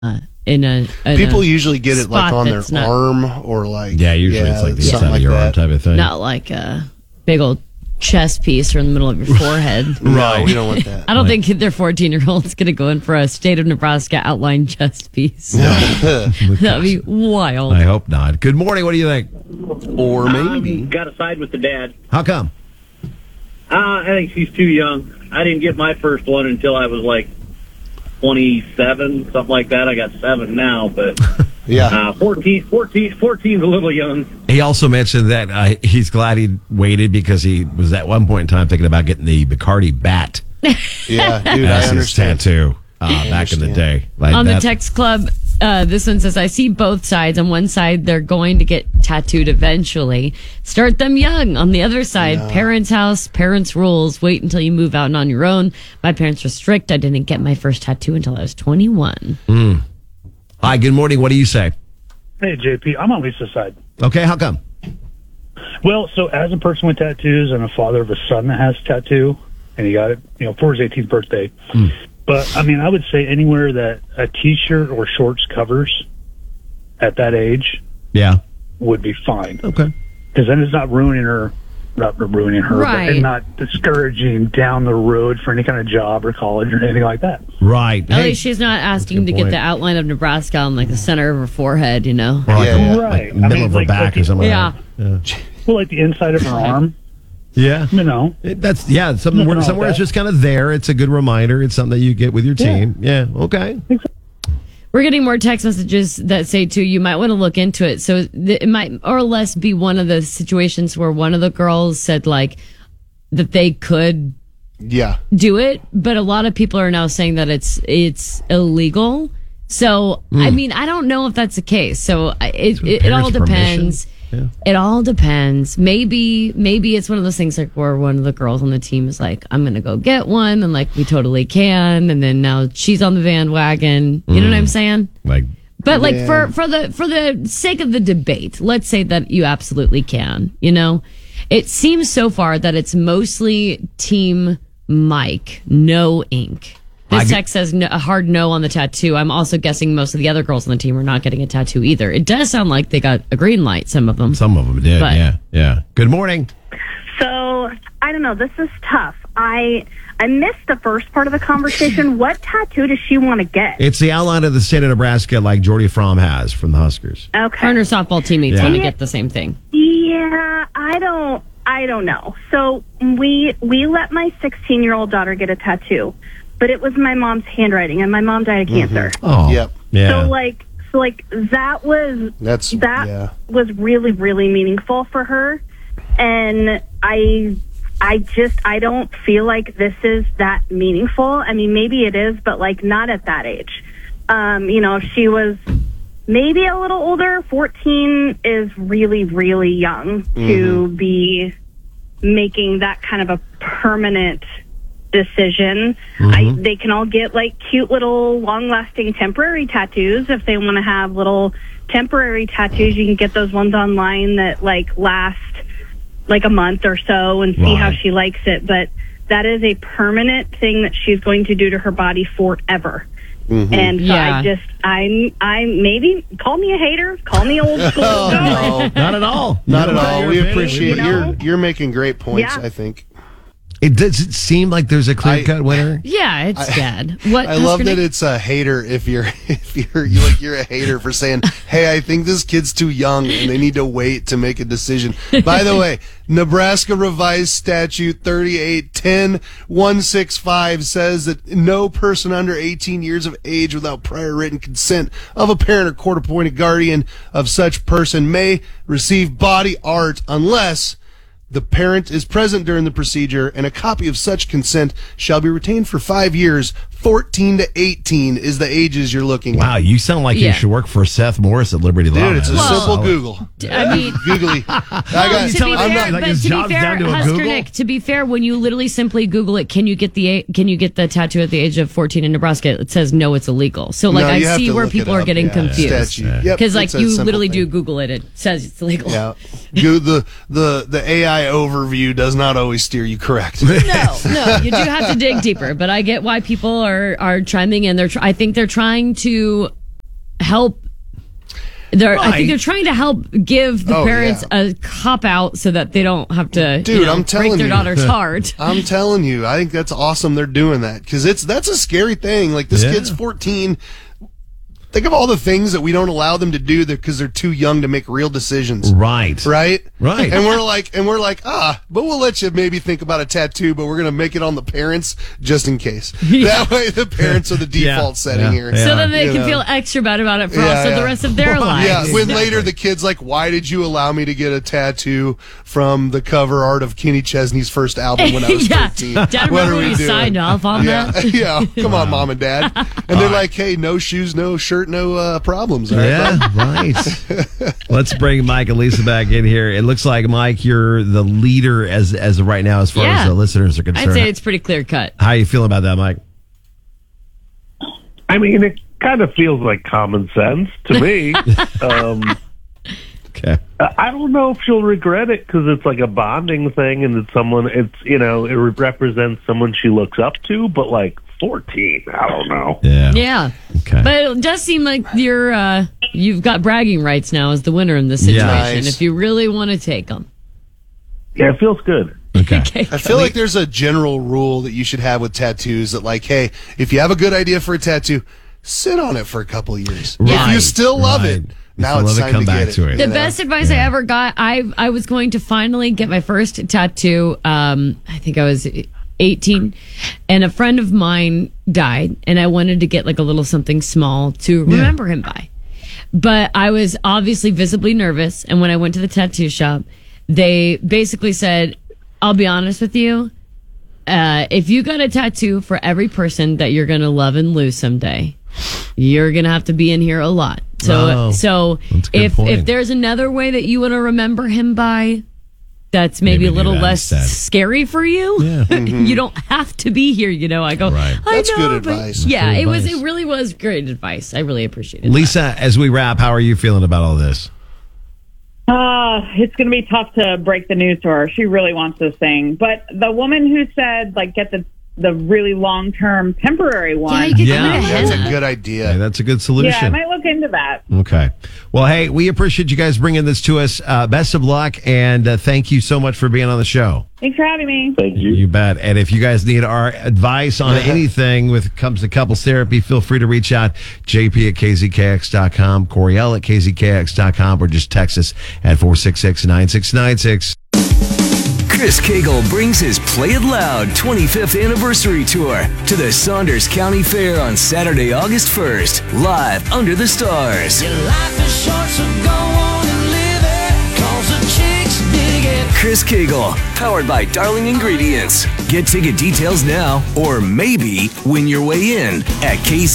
in a People usually get it like spot on their that's not- arm or like usually it's like the something inside of your arm type of thing. not like a big old chest piece or in the middle of your forehead. No, we don't want that. I don't think their 14-year-old's going to go in for a state of Nebraska outline chest piece. That'd be wild. I hope not. Good morning. What do you think? Or maybe. Got to side with the dad. How come? I think she's too young. I didn't get my first one until I was like 27, something like that. I got 7 now, but Yeah. 14's a little young. He also mentioned that he's glad he waited because he was at one point in time thinking about getting the Bacardi bat Yeah, dude, as I his understand. tattoo back in the day. Like On the that- text club, this one says, I see both sides. On one side, they're going to get tattooed eventually. Start them young. On the other side, parents' house, parents' rules. Wait until you move out and on your own. My parents were strict. I didn't get my first tattoo until I was 21. Hi, good morning. What do you say? Hey, JP, I'm on Lisa's side. Okay, how come? Well, so as a person with tattoos and a father of a son that has a tattoo, and he got it, for his 18th birthday. But, I mean, I would say anywhere that a T-shirt or shorts covers at that age Yeah. would be fine. Okay. Because then it's not ruining her, Right. but not discouraging down the road for any kind of job or college or anything like that. Right. At Hey, least she's not asking to good get point. the outline of Nebraska on like the center of her forehead, or like, Yeah. the, Right. like I middle mean, of her like- back like or something. Yeah. Like that. Well, like the inside of her arm, Yeah. That's Something Nothing wrong with somewhere it's that. just kind of there. It's a good reminder. It's something that you get with your team. Yeah. Okay. We're getting more text messages that say, too, you might want to look into it. So it might more or less be one of the situations where one of the girls said, like, that they could Yeah. do it, but a lot of people are now saying that it's illegal. So, I mean, I don't know if that's the case. So it all parents' depends. Yeah. It all depends. Maybe it's one of those things like where one of the girls on the team is like, I'm going to go get one. And like, we totally can. And then now she's on the bandwagon. You know what I'm saying? Like, But like for the sake of the debate, let's say that you absolutely can, It seems so far that it's mostly Team Mike, no ink. This text says a hard no on the tattoo. I'm also guessing most of the other girls on the team are not getting a tattoo either. It does sound like they got a green light, some of them. some of them did. But- Yeah. Good morning. So, I don't know. This is tough. I missed the first part of the conversation. What tattoo does she want to get? It's the outline of the state of Nebraska, like Jordy Fromm has from the Huskers. Okay. Her and her softball teammates Yeah. want to get the same thing. Yeah, I don't know. So we let my 16-year-old daughter get a tattoo, but it was my mom's handwriting, and my mom died of cancer. Oh. Yep. Yeah. So like that was was really, really meaningful for her, and I don't feel like this is that meaningful. I mean, maybe it is, but like not at that age. If she was maybe a little older, 14 is really, really young to be making that kind of a permanent decision. They can all get like cute little long-lasting temporary tattoos. If they want to have little temporary tattoos, you can get those ones online that like last like a month or so and see how Right. she likes it. But that is a permanent thing that she's going to do to her body forever. And so Yeah. I maybe call me a hater, call me old school. No, Not at all. not at all. Your We opinion. appreciate You know? you're making great points, Yeah. I think. It does it seem like there's a clear cut winner. Yeah, it's dead. What? I love Husker that Nick? it's a hater if you're you're a hater for saying, "Hey, I think this kid's too young and they need to wait to make a decision." By the way, Nebraska Revised Statute 3810-165 says that no person under 18 years of age without prior written consent of a parent or court-appointed guardian of such person may receive body art unless the parent is present during the procedure, and a copy of such consent shall be retained for 5 years. 14 to 18 is the ages you're looking Wow, at. you sound like you Yeah. should work for Seth Morris at Liberty Law. Dude, it's a Man. simple Solid. Google. I mean, Googly. to be fair, like but his to be job's fair, down to a Husker Google? Nick, to be fair, when you literally simply Google it, can you get the tattoo at the age of 14 in Nebraska? It says no, it's illegal. So like No, you I have see to where look it people are up. getting Yeah. confused Statute. Yep, because like it's a you simple literally do thing. Google it, it says it's illegal. Yeah. The AI overview does not always steer you correct. No, you do have to dig deeper. But I get why people are chiming in. I think they're trying to help. I think they're trying to help give the parents a cop out so that they don't have to break their daughter's heart. I'm telling you, I think that's awesome they're doing that, because that's a scary thing. Like, this kid's 14. Think of all the things that we don't allow them to do because they're too young to make real decisions. Right. And we're like, but we'll let you maybe think about a tattoo, but we're going to make it on the parents just in case. That way the parents are the default setting here. So then they can feel extra bad about it for also the rest of their lives. Yeah, when later the kid's like, why did you allow me to get a tattoo from the cover art of Kenny Chesney's first album when I was 13? Dad, remember you signed off on that? Yeah, come on, Mom and Dad. And they're like, hey, no shoes, no shirt, no problems. Right? Let's bring Mike and Lisa back in here. It looks like, Mike, you're the leader as of right now as far as the listeners are concerned. I'd say it's pretty clear cut. How are you feeling about that, Mike? I mean, it kind of feels like common sense to me. Okay. I don't know if she'll regret it, because it's like a bonding thing, and it represents someone she looks up to, but like 14, I don't know. Yeah. Okay. But it does seem like you've got bragging rights now as the winner in this situation, if you really want to take them. Yeah, it feels good. Okay. I feel like there's a general rule that you should have with tattoos that, like, hey, if you have a good idea for a tattoo, sit on it for a couple of years. If you still love it, now it's time to get it. The best advice I ever got, I was going to finally get my first tattoo. I think I was 18, and a friend of mine died, and I wanted to get like a little something small to remember him by. But I was obviously visibly nervous, and when I went to the tattoo shop, they basically said, I'll be honest with you, if you got a tattoo for every person that you're going to love and lose someday, you're going to have to be in here a lot. So if there's another way that you want to remember him by, that's maybe a little less scary for you. Yeah. You don't have to be here, I go, That's good advice. Yeah, it really was great advice. I really appreciate it. Lisa, as we wrap, how are you feeling about all this? It's going to be tough to break the news to her. She really wants this thing. But the woman who said, like, get the really long-term temporary one. That's a good idea. Yeah, that's a good solution. Yeah, I might look into that. Okay. Well, hey, we appreciate you guys bringing this to us. Best of luck, and thank you so much for being on the show. Thanks for having me. Thank you. You bet. And if you guys need our advice on anything when it comes to couples therapy, feel free to reach out. JP at KZKX.com, Coriel at KZKX.com, or just text us at 466-9696. Chris Cagle brings his Play It Loud 25th anniversary tour to the Saunders County Fair on Saturday, August 1st, live under the stars. Your life is short, so go on and live it, 'cause the chicks dig it. Chris Cagle, powered by Darling Ingredients. Get ticket details now, or maybe win your way in at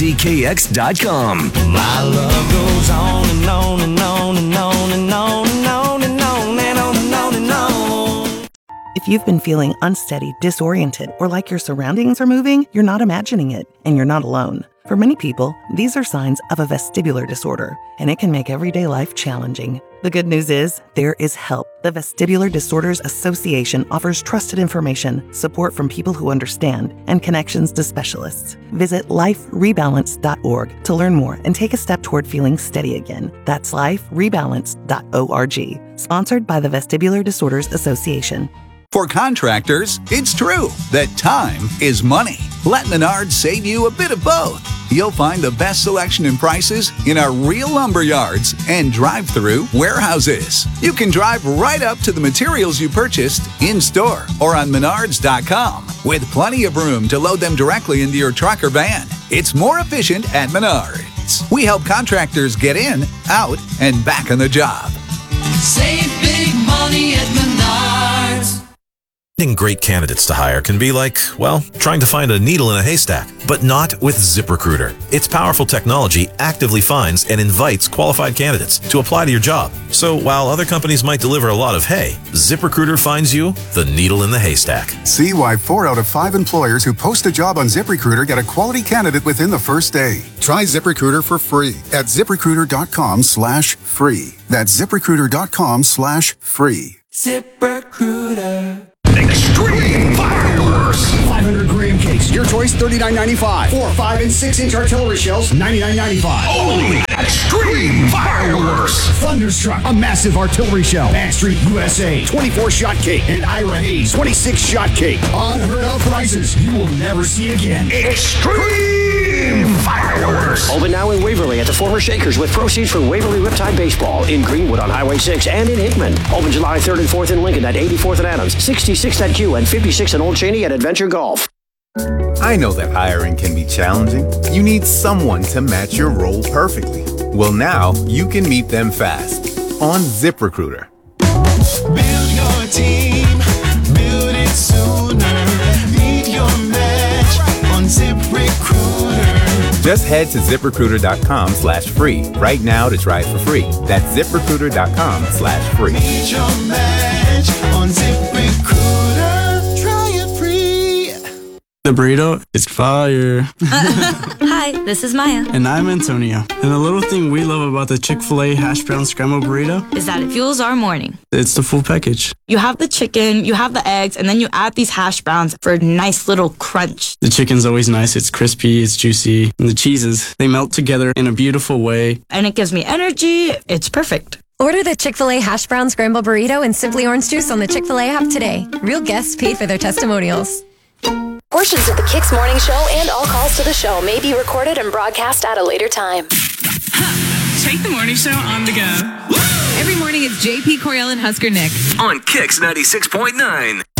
KZKX.com. My love goes on and on and on and on and on and on and on and on and on and on. If you've been feeling unsteady, disoriented, or like your surroundings are moving, you're not imagining it, and you're not alone. For many people, these are signs of a vestibular disorder, and it can make everyday life challenging. The good news is, there is help. The Vestibular Disorders Association offers trusted information, support from people who understand, and connections to specialists. Visit liferebalance.org to learn more and take a step toward feeling steady again. That's liferebalance.org. Sponsored by the Vestibular Disorders Association. For contractors, it's true that time is money. Let Menards save you a bit of both. You'll find the best selection and prices in our real lumber yards and drive-through warehouses. You can drive right up to the materials you purchased in-store or on Menards.com with plenty of room to load them directly into your truck or van. It's more efficient at Menards. We help contractors get in, out, and back on the job. Save big money at Menards. Finding great candidates to hire can be like, well, trying to find a needle in a haystack, but not with ZipRecruiter. Its powerful technology actively finds and invites qualified candidates to apply to your job. So while other companies might deliver a lot of hay, ZipRecruiter finds you the needle in the haystack. See why 4 out of 5 employers who post a job on ZipRecruiter get a quality candidate within the first day. Try ZipRecruiter for free at ZipRecruiter.com/free. That's ZipRecruiter.com/free. ZipRecruiter. Extreme Fireworks. 500 gram cakes. Your choice, $39.95. 4, 5, and 6-inch artillery shells, $99.95. Only at Extreme Fireworks. Thunderstruck, a massive artillery shell. Backstreet USA, 24-shot cake. And Ira Hayes, 26-shot cake. Unheard of prices you will never see again. Extreme Fireworks. Open now in Waverly at the former Shakers with proceeds from Waverly Riptide Baseball in Greenwood on Highway 6 and in Hickman. Open July 3rd and 4th in Lincoln at 84th and Adams, 66th at Q, and 56th and Old Cheney at Adventure Golf. I know that hiring can be challenging. You need someone to match your role perfectly. Well, now you can meet them fast on ZipRecruiter. Build your team, build it sooner. Meet your match on ZipRecruiter. Just head to ZipRecruiter.com/free right now to try it for free. That's ZipRecruiter.com/free. Meet your match on ZipRecruiter. Try it free. The burrito is fire. Hi, this is Maya. And I'm Antonio. And the little thing we love about the Chick-fil-A hash brown scrambled burrito is that it fuels our morning. It's the full package. You have the chicken, you have the eggs, and then you add these hash browns for a nice little crunch. The chicken's always nice. It's crispy, it's juicy. And the cheeses, they melt together in a beautiful way. And it gives me energy. It's perfect. Order the Chick-fil-A hash brown scrambled burrito and Simply Orange Juice on the Chick-fil-A app today. Real guests paid for their testimonials. Portions of the Kicks Morning Show and all calls to the show may be recorded and broadcast at a later time. Take the morning show on the go. Every morning it's JP, Coriel, and Husker Nick. On Kicks 96.9.